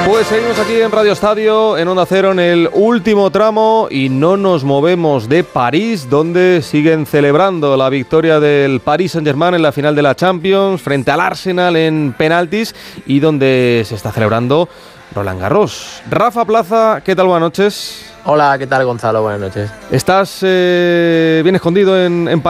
Pues seguimos aquí en Radio Estadio, en Onda Cero, en el último tramo y no nos movemos de París, donde siguen celebrando la victoria del Paris Saint-Germain en la final de la Champions frente al Arsenal en penaltis y donde se está celebrando Roland Garros. Rafa Plaza, ¿qué tal? Buenas noches. Hola, ¿qué tal, Gonzalo? Buenas noches. ¿Estás bien escondido en París?